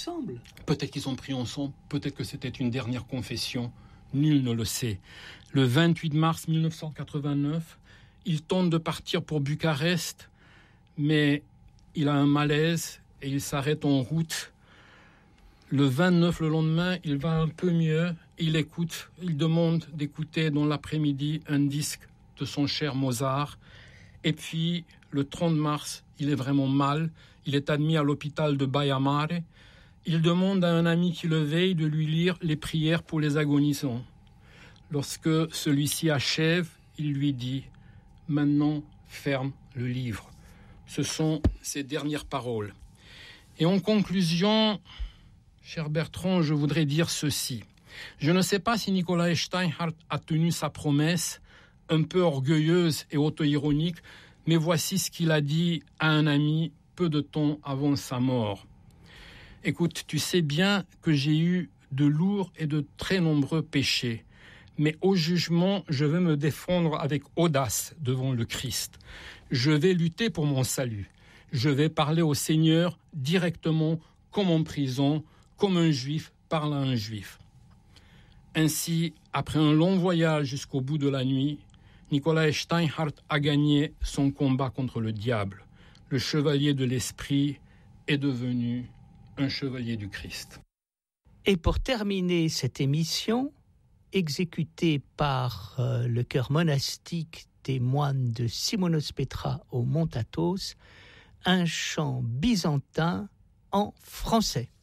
ensemble. Peut-être qu'ils ont pris ensemble, peut-être que c'était une dernière confession. Nul ne le sait. Le 28 mars 1989, il tente de partir pour Bucarest, mais il a un malaise et il s'arrête en route. Le 29, le lendemain, il va un peu mieux. Il demande d'écouter dans l'après-midi un disque de son cher Mozart. Et puis, le 30 mars, il est vraiment mal. Il est admis à l'hôpital de Baia Mare. Il demande à un ami qui le veille de lui lire les prières pour les agonisants. Lorsque celui-ci achève, il lui dit « Maintenant, ferme le livre ». Ce sont ses dernières paroles. Et en conclusion, cher Bertrand, je voudrais dire ceci. Je ne sais pas si Nicolae Steinhardt a tenu sa promesse, un peu orgueilleuse et auto-ironique, mais voici ce qu'il a dit à un ami peu de temps avant sa mort. Écoute, tu sais bien que j'ai eu de lourds et de très nombreux péchés, mais au jugement, je vais me défendre avec audace devant le Christ. Je vais lutter pour mon salut. Je vais parler au Seigneur directement, comme en prison, comme un juif parle à un juif. Ainsi, après un long voyage jusqu'au bout de la nuit, Nicolae Steinhardt a gagné son combat contre le diable. Le chevalier de l'esprit est devenu un chevalier du Christ. Et pour terminer cette émission, exécutée par le chœur monastique des moines de Simonos Petra au Mont Athos, un chant byzantin en français.